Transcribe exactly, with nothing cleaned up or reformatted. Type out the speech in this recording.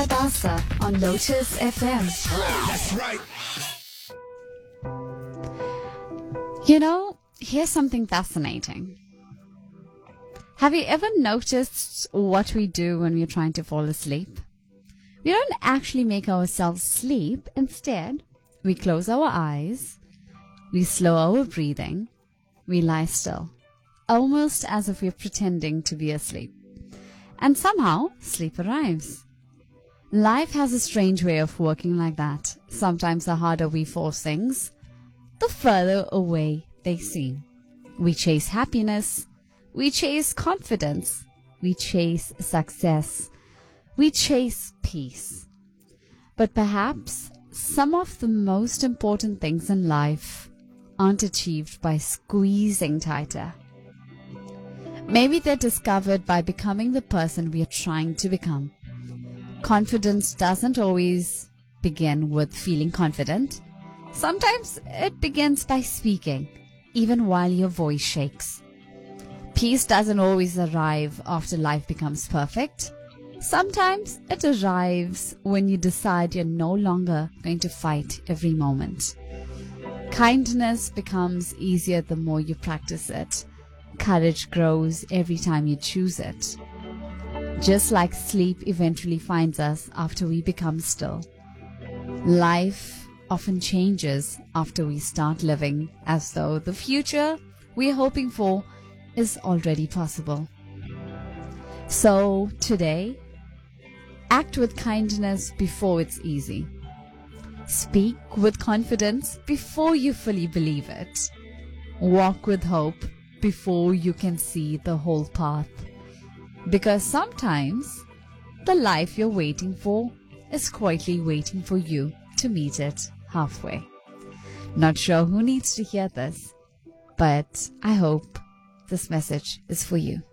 Basa on Lotus F M. That's right. You know, here's something fascinating. Have you ever noticed what we do when we're trying to fall asleep? We don't actually make ourselves sleep. Instead, we close our eyes, we slow our breathing, we lie still, almost as if we're pretending to be asleep. And somehow, sleep arrives. Life has a strange way of working like that. Sometimes the harder we force things, the further away they seem. We chase happiness, we chase confidence, we chase success, we chase peace. But perhaps some of the most important things in life aren't achieved by squeezing tighter. Maybe they're discovered by becoming the person we are trying to become. Confidence doesn't always begin with feeling confident. Sometimes it begins by speaking, even while your voice shakes. Peace doesn't always arrive after life becomes perfect. Sometimes it arrives when you decide you're no longer going to fight every moment. Kindness becomes easier the more you practice it. Courage grows every time you choose it. Just like sleep eventually finds us after we become still. Life often changes after we start living as though the future we're hoping for is already possible. So today, act with kindness before it's easy. Speak with confidence before you fully believe it. Walk with hope before you can see the whole path. Because sometimes the life you're waiting for is quietly waiting for you to meet it halfway. Not sure who needs to hear this, but I hope this message is for you.